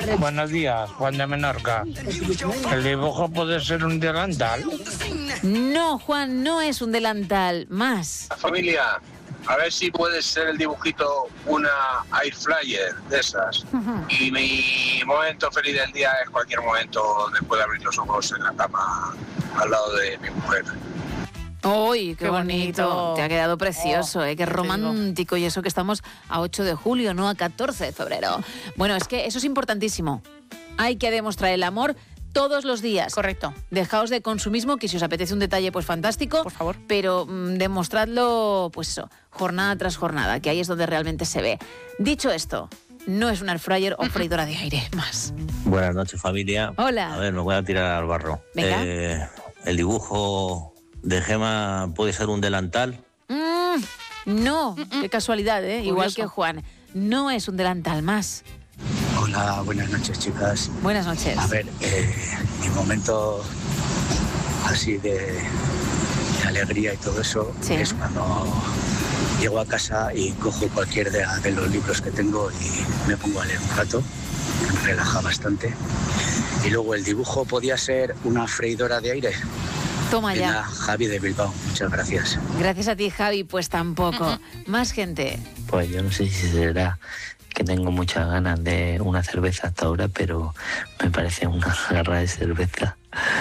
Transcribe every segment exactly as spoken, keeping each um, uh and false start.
Buenos días, Juan de Menorca. ¿El dibujo puede ser un delantal? No, Juan, no es un delantal. Más. Familia, a ver si puede ser el dibujito una air fryer de esas. Uh-huh. Y mi momento feliz del día es cualquier momento después de abrir los ojos en la cama al lado de mi mujer. ¡Uy, qué, qué bonito. bonito! Te ha quedado precioso, oh, ¿eh? Qué romántico. Y eso que estamos a ocho de julio, no a catorce de febrero. Bueno, es que eso es importantísimo. Hay que demostrar el amor todos los días. Correcto. Dejaos de consumismo, que si os apetece un detalle, pues fantástico. Por favor. Pero mmm, demostradlo, pues eso, jornada tras jornada, que ahí es donde realmente se ve. Dicho esto, no es un air fryer o freidora de aire, más. Buenas noches, familia. Hola. A ver, me voy a tirar al barro. Venga. Eh, el dibujo de Gema puede ser un delantal. Mm, no, Mm-mm. qué casualidad, ¿eh? Igual que Juan. No es un delantal, más. Hola, buenas noches, chicas. Buenas noches. A ver, eh, mi momento así de, de alegría y todo eso sí. es cuando llego a casa y cojo cualquier de, de los libros que tengo y me pongo a leer un rato, que me relaja bastante. Y luego el dibujo podía ser una freidora de aire. Toma ya. Venga, Javi de Bilbao, muchas gracias. Gracias a ti, Javi, pues tampoco. Uh-huh. Más gente. Pues yo no sé si será que tengo muchas ganas de una cerveza hasta ahora, pero me parece una garra de cerveza.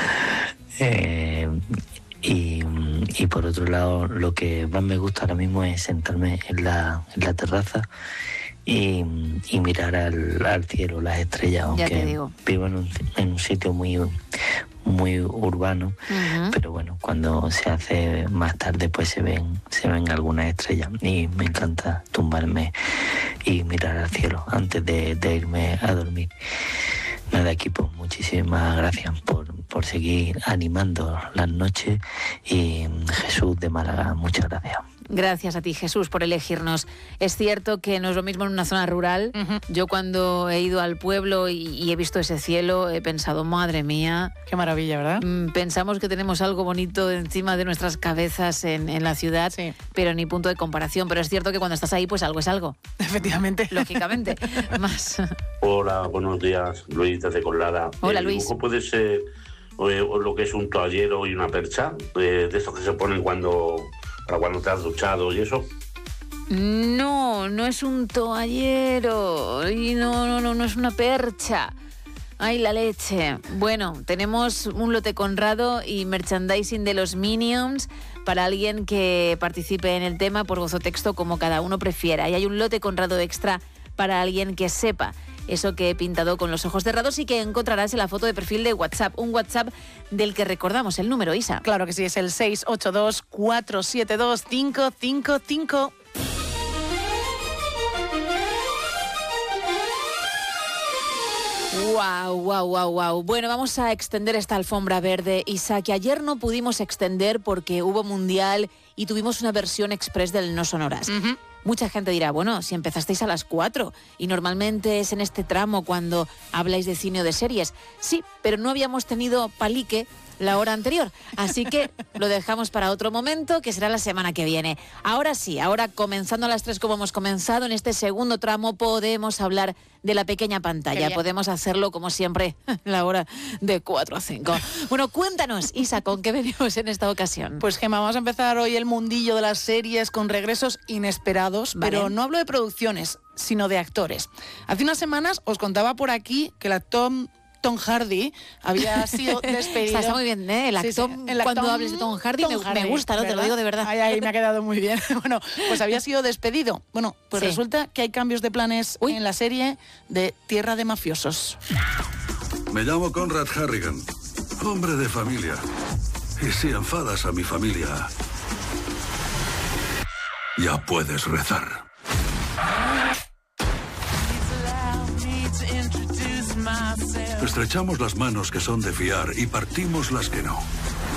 Eh, y, y por otro lado, lo que más me gusta ahora mismo es sentarme en la, en la terraza y, y mirar al, al cielo, las estrellas, aunque vivo en un, en un sitio muy... muy urbano, uh-huh. pero bueno, cuando se hace más tarde pues se ven se ven algunas estrellas y me encanta tumbarme y mirar al cielo antes de, de irme a dormir. Nada, equipo, muchísimas gracias por, por seguir animando las noches y Jesús de Málaga, muchas gracias. Gracias a ti, Jesús, por elegirnos. Es cierto que no es lo mismo en una zona rural. Uh-huh. Yo cuando he ido al pueblo y, y he visto ese cielo, he pensado, madre mía. Qué maravilla, ¿verdad? Pensamos que tenemos algo bonito encima de nuestras cabezas en, en la ciudad, sí. pero ni punto de comparación. Pero es cierto que cuando estás ahí, pues algo es algo. Efectivamente. Lógicamente. Más. Hola, buenos días. Luis desde Colada. Hola, El Luis. dibujo puede ser eh, lo que es un toallero y una percha, eh, de estos que se ponen cuando... para cuando te has duchado y eso. No, no es un toallero y no, no, no, no es una percha. Ay, la leche. Bueno, tenemos un lote Conrado y merchandising de los Minions para alguien que participe en el tema por voz o texto, como cada uno prefiera. Y hay un lote Conrado extra para alguien que sepa eso que he pintado con los ojos cerrados y que encontrarás en la foto de perfil de WhatsApp. Un WhatsApp del que recordamos el número, Isa. Claro que sí, es el seis ocho dos, cuatro siete dos, cinco cinco cinco. Wow, wow, wow, wow. Bueno, vamos a extender esta alfombra verde, Isa, que ayer no pudimos extender porque hubo mundial y tuvimos una versión express del No Sonoras. Uh-huh. Mucha gente dirá, bueno, si empezasteis a las cuatro y normalmente es en este tramo cuando habláis de cine o de series. Sí, pero no habíamos tenido palique la hora anterior, así que lo dejamos para otro momento, que será la semana que viene. Ahora sí, ahora comenzando a las tres como hemos comenzado, en este segundo tramo podemos hablar de la pequeña pantalla. Podemos hacerlo, como siempre, la hora de cuatro a cinco. Bueno, cuéntanos, Isa, ¿con qué venimos en esta ocasión? Pues, Gemma, vamos a empezar hoy el mundillo de las series con regresos inesperados, ¿vale? Pero no hablo de producciones, sino de actores. Hace unas semanas os contaba por aquí que el actor Tom Hardy había sido despedido. Está muy bien, ¿eh? El actor, sí, sí. El actor, cuando hables de Tom Hardy, Tom me, Hardy me gusta, ¿no? ¿Verdad? Te lo digo de verdad. Ay, ay, me ha quedado muy bien. Bueno, pues había sido despedido. Bueno, pues sí. Resulta que hay cambios de planes Uy. en la serie de Tierra de Mafiosos. Me llamo Conrad Harrigan, hombre de familia. Y si enfadas a mi familia, ya puedes rezar. Estrechamos las manos que son de fiar y partimos las que no.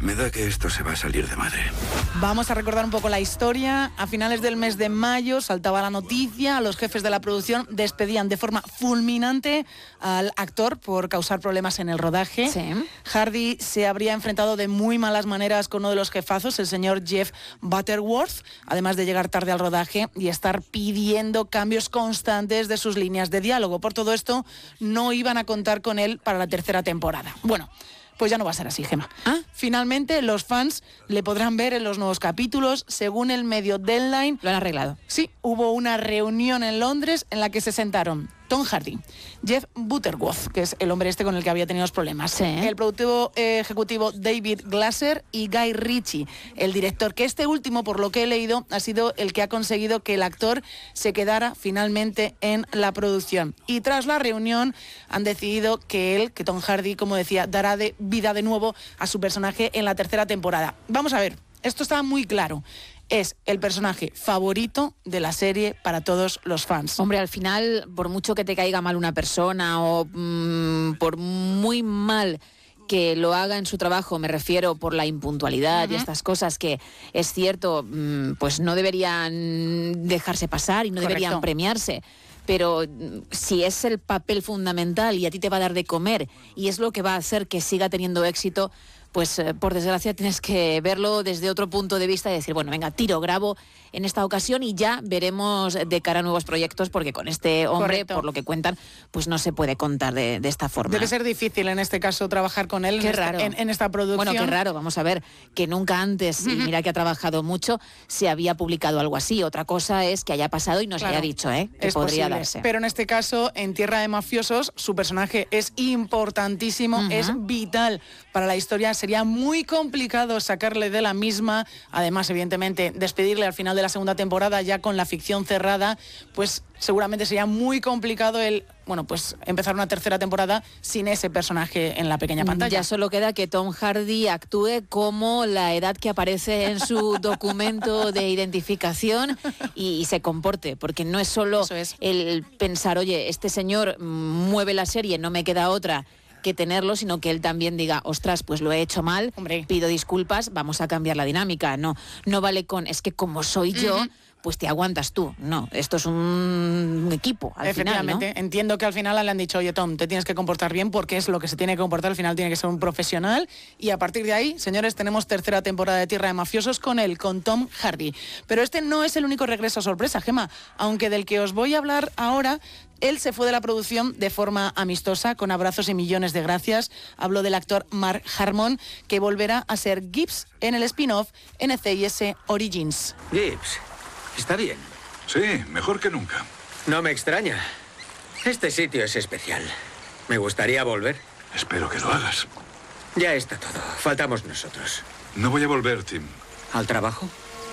Me da que esto se va a salir de madre. Vamos a recordar un poco la historia. A finales del mes de mayo saltaba la noticia, los jefes de la producción despedían de forma fulminante al actor por causar problemas en el rodaje. Sí. Hardy se habría enfrentado de muy malas maneras con uno de los jefazos, el señor Jeff Butterworth, además de llegar tarde al rodaje y estar pidiendo cambios constantes de sus líneas de diálogo. Por todo esto, no iban a contar con él para la tercera temporada. Bueno, pues ya no va a ser así, Gemma. ¿Ah? Finalmente, los fans le podrán ver en los nuevos capítulos. Según el medio Deadline, Lo han arreglado. sí, hubo una reunión en Londres en la que se sentaron Tom Hardy, Jeff Butterworth, que es el hombre este con el que había tenido los problemas, Sí. el productivo eh, ejecutivo David Glasser y Guy Ritchie, el director, que este último, por lo que he leído, ha sido el que ha conseguido que el actor se quedara finalmente en la producción. Y tras la reunión han decidido que él, que Tom Hardy, como decía, dará de vida de nuevo a su personaje en la tercera temporada. Vamos a ver, esto está muy claro. Es el personaje favorito de la serie para todos los fans. Hombre, al final, por mucho que te caiga mal una persona o mmm, por muy mal que lo haga en su trabajo, me refiero por la impuntualidad uh-huh. y estas cosas que es cierto, mmm, pues no deberían dejarse pasar y no Correcto. deberían premiarse. Pero si es el papel fundamental y a ti te va a dar de comer y es lo que va a hacer que siga teniendo éxito, pues eh, por desgracia tienes que verlo desde otro punto de vista y decir, bueno, venga, tiro, grabo en esta ocasión y ya veremos de cara a nuevos proyectos, porque con este hombre, Correcto. por lo que cuentan, pues no se puede contar de, de esta forma. Debe ser difícil en este caso trabajar con él Qué en, raro. Esta, en, en esta producción. Bueno, qué raro, vamos a ver, que nunca antes, y mira que ha trabajado mucho, se había publicado algo así. Otra cosa es que haya pasado y nos Claro, haya dicho, ¿eh? Que es podría posible. darse. Pero en este caso, en Tierra de Mafiosos, su personaje es importantísimo, Uh-huh. es vital para la historia. Sería muy complicado sacarle de la misma. Además, evidentemente, despedirle al final de la segunda temporada ya con la ficción cerrada, pues seguramente sería muy complicado el, bueno, pues empezar una tercera temporada sin ese personaje en la pequeña pantalla. Ya solo queda que Tom Hardy actúe como la edad que aparece en su documento de identificación y, y se comporte, porque no es solo es. el pensar, oye, este señor mueve la serie, no me queda otra que tenerlo, sino que él también diga, ostras, pues lo he hecho mal, Hombre. pido disculpas, vamos a cambiar la dinámica. No, no vale con, es que como soy yo, Uh-huh. pues te aguantas tú. No, esto es un equipo, al final, ¿no? Efectivamente, entiendo que al final le han dicho, oye Tom, te tienes que comportar bien porque es lo que se tiene que comportar, al final tiene que ser un profesional, y a partir de ahí, señores, tenemos tercera temporada de Tierra de Mafiosos con él, con Tom Hardy. Pero este no es el único regreso sorpresa, Gemma, aunque del que os voy a hablar ahora, él se fue de la producción de forma amistosa, con abrazos y millones de gracias. Hablo del actor Mark Harmon, que volverá a ser Gibbs en el spin-off N C I S Origins. Gibbs, ¿está bien? Sí, mejor que nunca. No me extraña. Este sitio es especial. Me gustaría volver. Espero que lo hagas. Ya está todo. Faltamos nosotros. No voy a volver, Tim. ¿Al trabajo?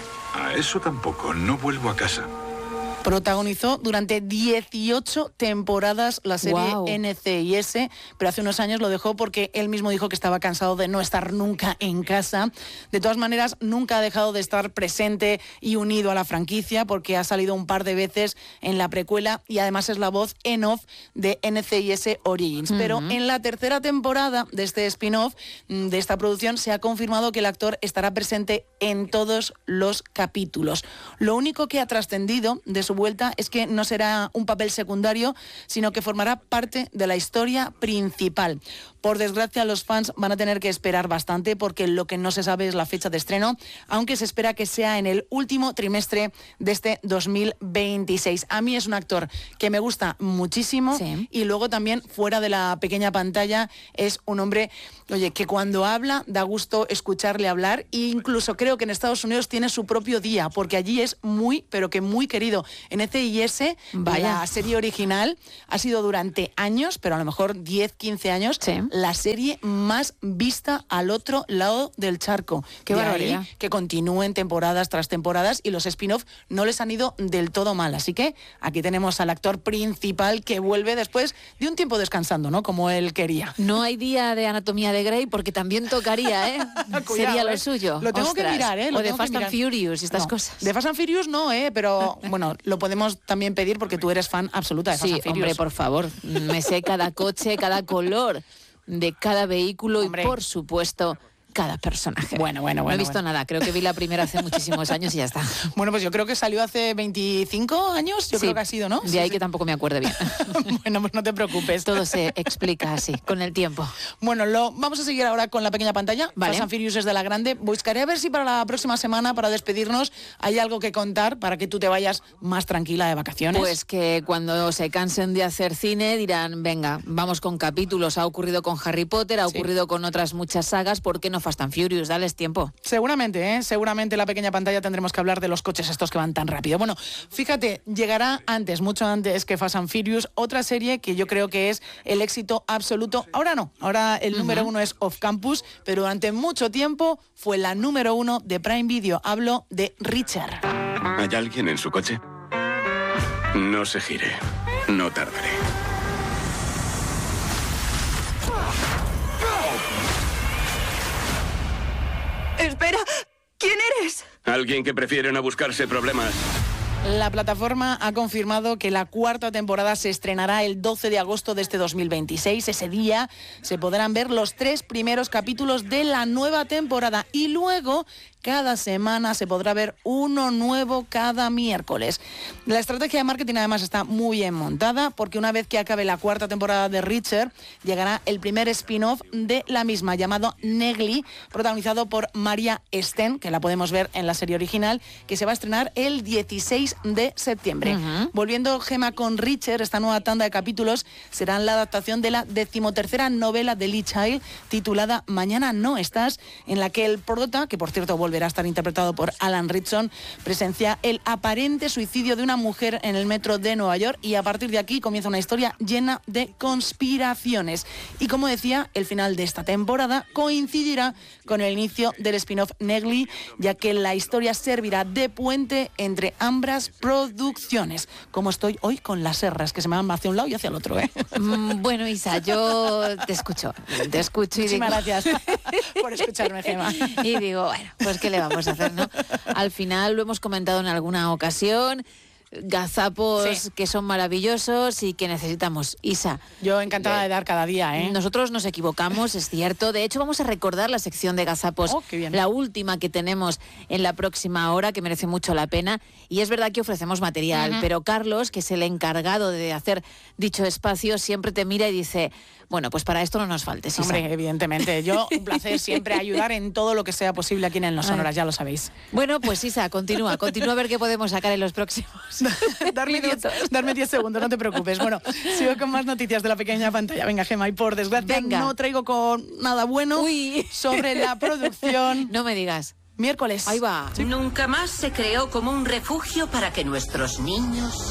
A eso tampoco. No vuelvo a casa. Protagonizó durante dieciocho temporadas la serie Guau. N C I S, pero hace unos años lo dejó porque él mismo dijo que estaba cansado de no estar nunca en casa. De todas maneras, nunca ha dejado de estar presente y unido a la franquicia, porque ha salido un par de veces en la precuela y además es la voz en off de N C I S Origins. Uh-huh. Pero en la tercera temporada de este spin-off, de esta producción, se ha confirmado que el actor estará presente en todos los capítulos. Lo único que ha trascendido de su vuelta es que no será un papel secundario, sino que formará parte de la historia principal. Por desgracia, los fans van a tener que esperar bastante, porque lo que no se sabe es la fecha de estreno, aunque se espera que sea en el último trimestre de este dos mil veintiséis. A mí es un actor que me gusta muchísimo, Sí. y luego también fuera de la pequeña pantalla es un hombre, oye, que cuando habla da gusto escucharle hablar, e incluso creo que en Estados Unidos tiene su propio día, porque allí es muy, pero que muy querido. En N C I S, Vaya. la serie original, ha sido durante años, pero a lo mejor diez, quince años, Sí. la serie más vista al otro lado del charco. Qué De barbaridad. ahí que continúen temporadas tras temporadas, y los spin-off no les han ido del todo mal. Así que aquí tenemos al actor principal que vuelve después de un tiempo descansando, ¿no? Como él quería. No hay día de Anatomía de Grey, porque también tocaría, ¿eh? Cuidado, Sería lo ¿eh? suyo. Lo tengo que Ostras. mirar, ¿eh? Lo O de tengo que Fast and mirar. Furious y estas No, cosas. De Fast and Furious no, ¿eh? Pero bueno, lo podemos también pedir porque tú eres fan absoluta de Fast Sí, and Furious. hombre, por favor. Me sé cada coche, cada color de cada vehículo Hombre. y, por supuesto, cada personaje. Bueno, bueno, bueno. No he visto bueno. nada, creo que vi la primera hace muchísimos años y ya está. Bueno, pues yo creo que salió hace veinticinco años, yo Sí, creo que ha sido, ¿no? De Sí, ahí sí. que tampoco me acuerdo bien. Bueno, pues no te preocupes. Todo se explica así, con el tiempo. Bueno, lo, vamos a seguir ahora con la pequeña pantalla. Vale. Fast and Furious es de la grande. Buscaré a ver si para la próxima semana, para despedirnos, hay algo que contar para que tú te vayas más tranquila de vacaciones. Pues que cuando se cansen de hacer cine dirán, venga, vamos con capítulos. Ha ocurrido con Harry Potter, ha Sí. ocurrido con otras muchas sagas, ¿por qué no Fast and Furious? Dales tiempo. Seguramente, ¿eh? Seguramente en la pequeña pantalla tendremos que hablar de los coches estos que van tan rápido. Bueno, fíjate, llegará antes, mucho antes que Fast and Furious, otra serie que yo creo que es el éxito absoluto. Ahora no, ahora el número uno es Off Campus, pero durante mucho tiempo fue la número uno de Prime Video. Hablo de Richard. ¿Hay alguien en su coche? No se gire. No tardaré. Espera, ¿quién eres? Alguien que prefiere no buscarse problemas. La plataforma ha confirmado que la cuarta temporada se estrenará el doce de agosto de este dos mil veintiséis. Ese día se podrán ver los tres primeros capítulos de la nueva temporada y luego cada semana se podrá ver uno nuevo cada miércoles. La estrategia de marketing además está muy bien montada porque una vez que acabe la cuarta temporada de Richard llegará el primer spin-off de la misma llamado Negli, protagonizado por Maria Sten, que la podemos ver en la serie original, que se va a estrenar el dieciséis de septiembre. Uh-huh. Volviendo, Gemma, con Richard, esta nueva tanda de capítulos serán la adaptación de la decimotercera novela de Lee Child titulada Mañana no estás, en la que el prota, que por cierto volverá a estar interpretado por Alan Ritchson, presencia el aparente suicidio de una mujer en el metro de Nueva York y a partir de aquí comienza una historia llena de conspiraciones. Y como decía, el final de esta temporada coincidirá con el inicio del spin-off Negli, ya que la historia servirá de puente entre ambas producciones. Como estoy hoy con las serras, que se me van hacia un lado y hacia el otro, ¿eh? Mm, bueno, Isa, yo te escucho, te escucho y Muchísimas digo... gracias por escucharme, Gemma. Y digo, bueno, pues ¿qué le vamos a hacer, no? Al final lo hemos comentado en alguna ocasión, gazapos sí. que son maravillosos y que necesitamos. Isa. Yo encantada eh, de dar cada día, ¿eh? Nosotros nos equivocamos, es cierto. De hecho, vamos a recordar la sección de gazapos, oh, qué bien. La última que tenemos en la próxima hora, que merece mucho la pena. Y es verdad que ofrecemos material, uh-huh. pero Carlos, que es el encargado de hacer dicho espacio, siempre te mira y dice... Bueno, pues para esto no nos faltes, Isa. Hombre, evidentemente. Yo, un placer siempre ayudar en todo lo que sea posible aquí en el No Sonoras, ya lo sabéis. Bueno, pues Isa, continúa, continúa a ver qué podemos sacar en los próximos darme minutos. diez, darme diez segundos, no te preocupes. Bueno, sigo con más noticias de la pequeña pantalla. Venga, Gemma, y por desgracia Venga. no traigo con nada bueno Uy. sobre la producción. No me digas. Miércoles. Ahí va. Sí. Nunca más se creó como un refugio para que nuestros niños...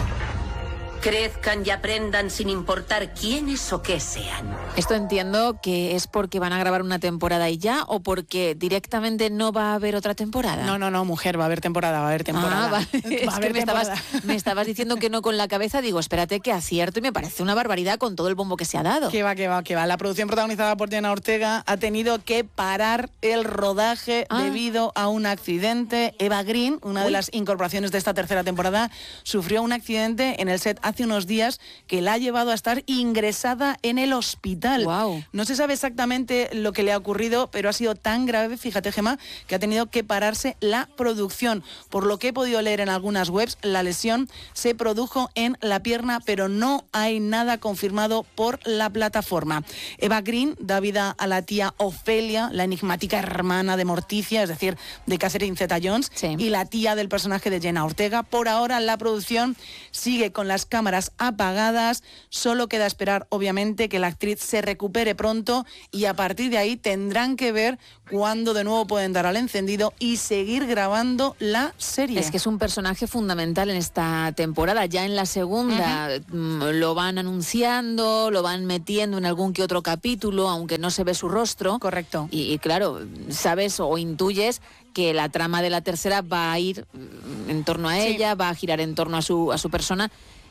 crezcan y aprendan sin importar quiénes o qué sean. Esto entiendo que es porque van a grabar una temporada y ya, o porque directamente no va a haber otra temporada. No, no, no, mujer, va a haber temporada, va a haber temporada. Ah, vale. Va a haber es que me estabas, me estabas diciendo que no con la cabeza, digo, espérate que acierto y me parece una barbaridad con todo el bombo que se ha dado. Que va, que va, que va. La producción protagonizada por Jenna Ortega ha tenido que parar el rodaje ah. debido a un accidente. Eva Green, una Uy. de las incorporaciones de esta tercera temporada, sufrió un accidente en el set hace unos días que la ha llevado a estar ingresada en el hospital. Wow. No se sabe exactamente lo que le ha ocurrido, pero ha sido tan grave, fíjate, Gemma, que ha tenido que pararse la producción. Por lo que he podido leer en algunas webs, la lesión se produjo en la pierna, pero no hay nada confirmado por la plataforma. Eva Green da vida a la tía Ofelia, la enigmática hermana de Morticia, es decir, de Catherine Zeta-Jones, sí. y la tía del personaje de Jenna Ortega. Por ahora, la producción sigue con las cámaras apagadas, solo queda esperar obviamente que la actriz se recupere pronto y a partir de ahí tendrán que ver cuándo de nuevo pueden dar al encendido y seguir grabando la serie. Es que es un personaje fundamental en esta temporada, ya en la segunda uh-huh. lo van anunciando, lo van metiendo en algún que otro capítulo, aunque no se ve su rostro. Correcto. Y, y claro, sabes o intuyes que la trama de la tercera va a ir en torno a ella, sí. va a girar en torno a su, a su persona.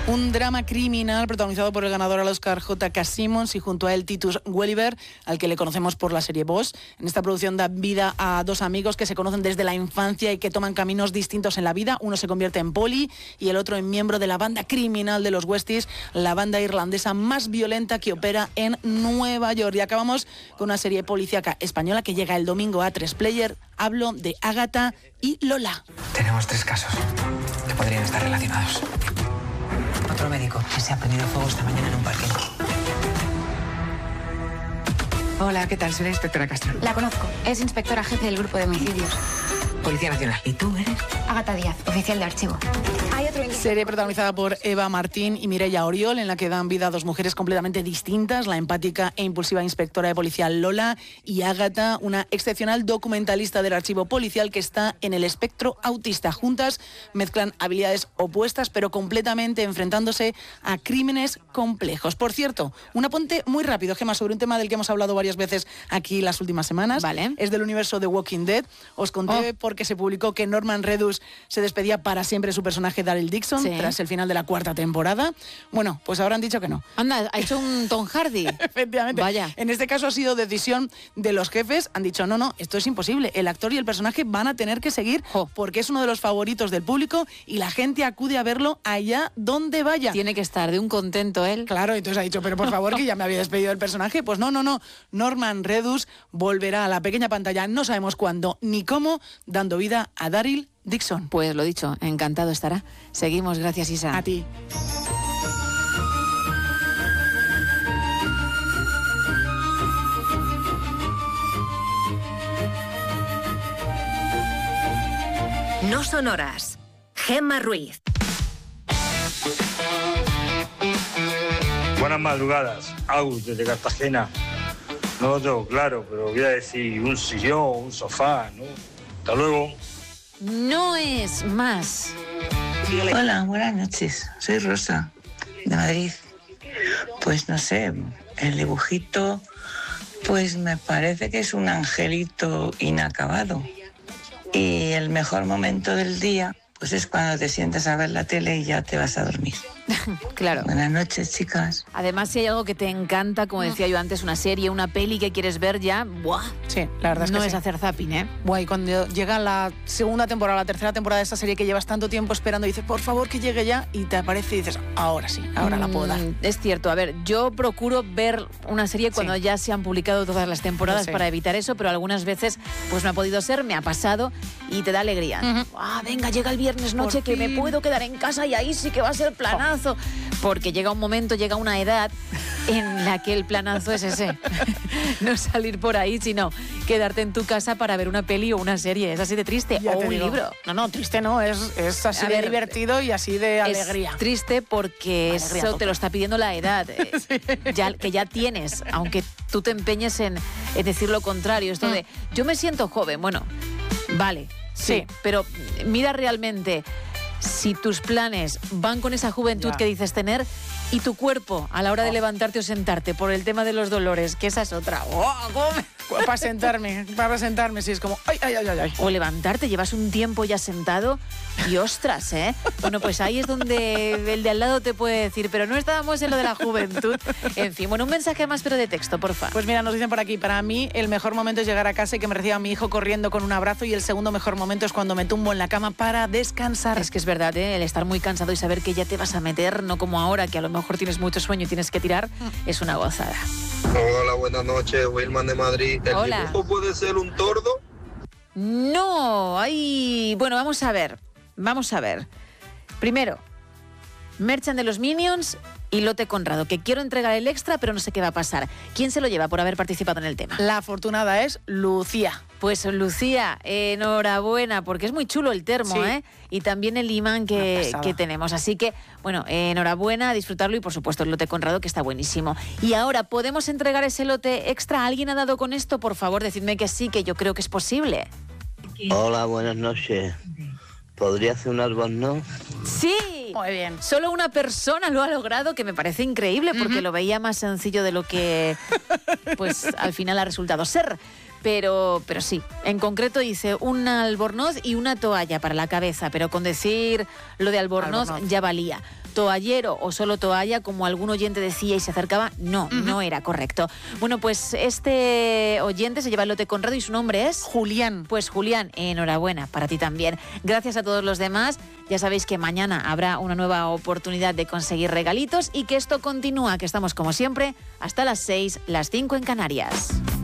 Un drama criminal protagonizado por el ganador al Oscar J K Simmons y junto a él Titus Welliver, al que le conocemos por la serie Boss. En esta producción da vida a dos amigos que se conocen desde la infancia y que toman caminos distintos en la vida. Uno se convierte en poli y el otro en miembro de la banda criminal de los Westies, la banda irlandesa más violenta que opera en Nueva York. Y acabamos con una serie policíaca española que llega el domingo a tres Player. Hablo de Ágata y Lola. Tenemos tres casos que podrían estar relacionados. Otro médico que se ha prendido fuego esta mañana en un parque. Hola, ¿qué tal? Soy la inspectora Castro. La conozco. Es inspectora jefe del grupo de homicidios. Policía Nacional. ¿Y tú eres? Ágata Díaz, oficial de archivo. Hay otro indicio. Serie protagonizada por Eva Martín y Mireia Oriol, en la que dan vida a dos mujeres completamente distintas, la empática e impulsiva inspectora de policía Lola y Ágata, una excepcional documentalista del archivo policial que está en el espectro autista. Juntas mezclan habilidades opuestas, pero completamente enfrentándose a crímenes complejos. Por cierto, un apunte muy rápido, Gemma, sobre un tema del que hemos hablado varias veces aquí las últimas semanas. Vale. Es del universo de Walking Dead. Os conté Oh. porque se publicó que Norman Reedus se despedía para siempre de su personaje Daryl Dixon, Sí. tras el final de la cuarta temporada. Bueno, pues ahora han dicho que no. Anda, ha hecho un Tom Hardy. Efectivamente. Vaya. En este caso ha sido decisión de los jefes. Han dicho, no, no, esto es imposible. El actor y el personaje van a tener que seguir porque es uno de los favoritos del público y la gente acude a verlo allá donde vaya. Tiene que estar de un contento él. Claro, entonces ha dicho, pero por favor, que ya me había despedido del personaje. Pues no, no, no. Norman Reedus volverá a la pequeña pantalla, no sabemos cuándo ni cómo, dando vida a Daryl Dixon. Pues lo dicho, encantado estará. Seguimos, gracias Isa. A ti. No sonoras. Gemma Ruiz. Buenas madrugadas, Agus desde Cartagena. No lo tengo claro, pero voy a decir un sillón, un sofá, ¿no? Hasta luego. No es más. Hola, buenas noches. Soy Rosa, de Madrid. Pues no sé, el dibujito, pues me parece que es un angelito inacabado. Y el mejor momento del día, pues es cuando te sientas a ver la tele y ya te vas a dormir. Claro. Buenas noches, chicas. Además, si hay algo que te encanta, como decía yo antes, una serie, una peli que quieres ver ya, ¡buah! Sí, la verdad es que no sí. es hacer zapping, ¿eh? Buah, y cuando llega la segunda temporada, la tercera temporada de esta serie que llevas tanto tiempo esperando, dices, por favor que llegue ya, y te aparece y dices, ahora sí, ahora la puedo dar. Mm, es cierto, a ver, yo procuro ver una serie cuando Sí. ya se han publicado todas las temporadas Lo sé. para evitar eso, pero algunas veces pues no ha podido ser, me ha pasado y te da alegría. Ujú. Ah, venga, llega el viernes noche Por que me fin. puedo quedar en casa y ahí sí que va a ser planazo. Porque llega un momento, llega una edad en la que el planazo es ese. No salir por ahí, sino quedarte en tu casa para ver una peli o una serie. Es así de triste. Ya o te un digo. libro. No, no, triste no, es, es así A de ver, divertido y así de alegría. Es triste porque Alegría eso tope. te lo está pidiendo la edad, eh, ya, que ya tienes, aunque tú te empeñes en, en decir lo contrario. Esto de, yo me siento joven, bueno, vale, sí, Sí. pero mira realmente si tus planes van con esa juventud Ya. que dices tener y tu cuerpo a la hora de levantarte o sentarte por el tema de los dolores, que esa es otra. ¡Oh, cómo me- Para sentarme, para sentarme, sí, es como, ay, ay, ay, ay, ay. O levantarte, llevas un tiempo ya sentado y ostras, ¿eh? Bueno, pues ahí es donde el de al lado te puede decir, pero no estábamos en lo de la juventud. En fin, bueno, un mensaje más, pero de texto, porfa. Pues mira, nos dicen por aquí, para mí el mejor momento es llegar a casa y que me reciba mi hijo corriendo con un abrazo, y el segundo mejor momento es cuando me tumbo en la cama para descansar. Es que es verdad, ¿eh? El estar muy cansado y saber que ya te vas a meter, no como ahora, que a lo mejor tienes mucho sueño y tienes que tirar, es una gozada. Hola, buenas noches, Wilman de Madrid. ¿El Hola. dibujo puede ser un tordo? No, hay... Bueno, vamos a ver, vamos a ver. Primero, Merchan de los Minions y Lote Conrado, que quiero entregar el extra, pero no sé qué va a pasar. ¿Quién se lo lleva por haber participado en el tema? La afortunada es Lucía. Pues Lucía, enhorabuena, porque es muy chulo el termo, Sí. ¿eh? Y también el imán Una que, pasada. que tenemos. Así que, bueno, enhorabuena, a disfrutarlo y por supuesto el lote Conrado, que está buenísimo. Y ahora, ¿podemos entregar ese lote extra? ¿Alguien ha dado con esto? Por favor, decidme que sí, que yo creo que es posible. Hola, buenas noches. ¿Podría hacer un albornoz? ¡Sí! Muy bien. Solo una persona lo ha logrado, que me parece increíble, porque lo veía más sencillo de lo que, pues, al final ha resultado ser. Pero, pero sí, en concreto hice un albornoz y una toalla para la cabeza, pero con decir lo de albornoz, Albornoz. ya valía. toallero o solo toalla, como algún oyente decía y se acercaba. No, Ujú. no era correcto. Bueno, pues este oyente se lleva el lote Conrado y su nombre es... Julián. Pues Julián, enhorabuena para ti también. Gracias a todos los demás. Ya sabéis que mañana habrá una nueva oportunidad de conseguir regalitos y que esto continúa, que estamos como siempre hasta las seis, las cinco en Canarias.